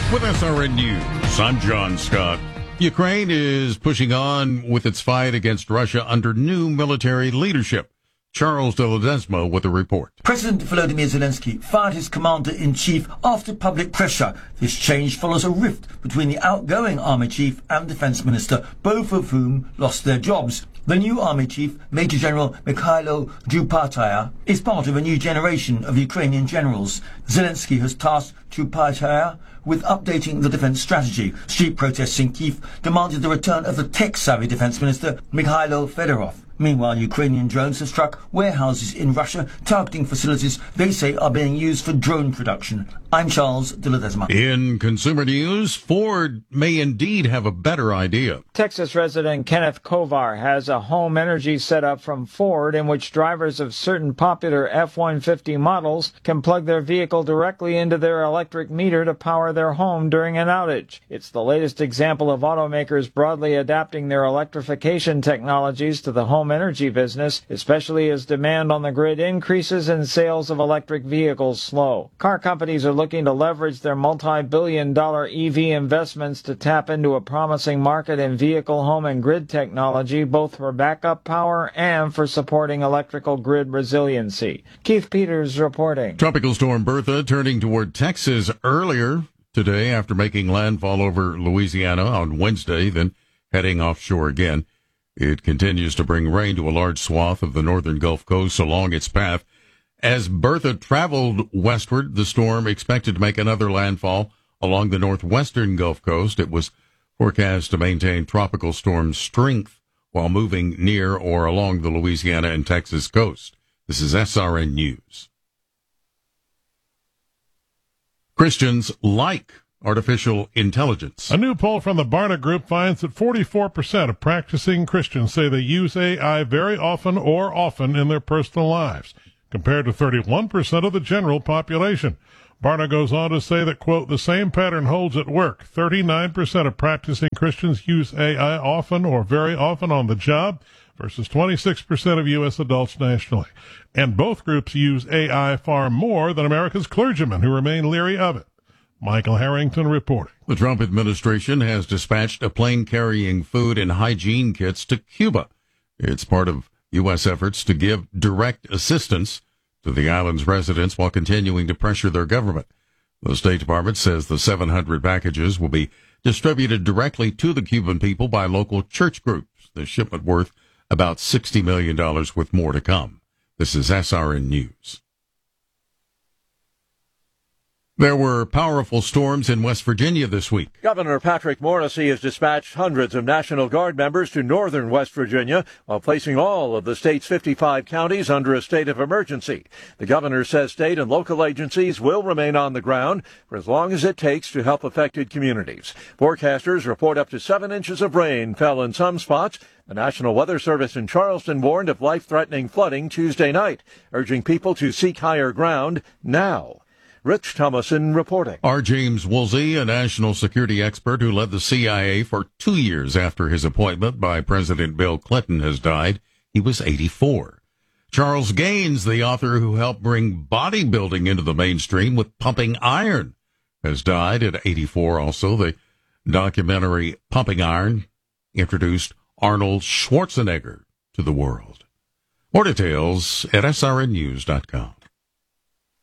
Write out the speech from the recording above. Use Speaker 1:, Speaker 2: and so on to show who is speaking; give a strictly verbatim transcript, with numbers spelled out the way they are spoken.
Speaker 1: With S R N News, I'm John Scott. Ukraine is pushing on with its fight against Russia under new military leadership. Charles de Ledesma with a report.
Speaker 2: President Volodymyr Zelensky fired his commander-in-chief after public pressure. This change follows a rift between the outgoing army chief and defense minister, both of whom lost their jobs. The new army chief, Major General Mikhailo Chupataya, is part of a new generation of Ukrainian generals. Zelensky has tasked Chupataya with updating the defense strategy. Street protests in Kyiv demanded the return of the tech-savvy defense minister, Mikhailo Fedorov. Meanwhile, Ukrainian drones have struck warehouses in Russia, targeting facilities they say are being used for drone production. I'm Charles de Ledesma.
Speaker 1: In consumer news, Ford may indeed have a better idea.
Speaker 3: Texas resident Kenneth Kovar has a home energy setup from Ford in which drivers of certain popular F one fifty models can plug their vehicle directly into their electric meter to power their home during an outage. It's the latest example of automakers broadly adapting their electrification technologies to the home energy business, especially as demand on the grid increases and sales of electric vehicles slow. Car companies are looking to leverage their multi-billion dollar E V investments to tap into a promising market in vehicle, home, and grid technology, both for backup power and for supporting electrical grid resiliency. Keith Peters reporting.
Speaker 1: Tropical storm Bertha turning toward Texas earlier today after making landfall over Louisiana on Wednesday, then heading offshore again. It continues to bring rain to a large swath of the northern Gulf Coast along its path. As Bertha traveled westward, the storm expected to make another landfall along the northwestern Gulf Coast. It was forecast to maintain tropical storm strength while moving near or along the Louisiana and Texas coast. This is S R N News. Christians like artificial intelligence.
Speaker 4: A new poll from the Barna Group finds that forty-four percent of practicing Christians say they use A I very often or often in their personal lives, compared to thirty-one percent of the general population. Barna goes on to say that, quote, the same pattern holds at work. thirty-nine percent of practicing Christians use A I often or very often on the job versus twenty-six percent of U S adults nationally. And both groups use A I far more than America's clergymen, who remain leery of it. Michael Harrington reporting.
Speaker 1: The Trump administration has dispatched a plane carrying food and hygiene kits to Cuba. It's part of U S efforts to give direct assistance to the island's residents while continuing to pressure their government. The State Department says the seven hundred packages will be distributed directly to the Cuban people by local church groups. The shipment worth about sixty million dollars, with more to come. This is S R N News. There were powerful storms in West Virginia this week.
Speaker 5: Governor Patrick Morrisey has dispatched hundreds of National Guard members to northern West Virginia while placing all of the state's fifty-five counties under a state of emergency. The governor says state and local agencies will remain on the ground for as long as it takes to help affected communities. Forecasters report up to seven inches of rain fell in some spots. The National Weather Service in Charleston warned of life-threatening flooding Tuesday night, urging people to seek higher ground now. Rich Thomason reporting.
Speaker 1: R. James Woolsey, a national security expert who led the C I A for two years after his appointment by President Bill Clinton, has died. He was eighty-four. Charles Gaines, the author who helped bring bodybuilding into the mainstream with Pumping Iron, has died at eighty-four also. The documentary Pumping Iron introduced Arnold Schwarzenegger to the world. More details at S R N news dot com.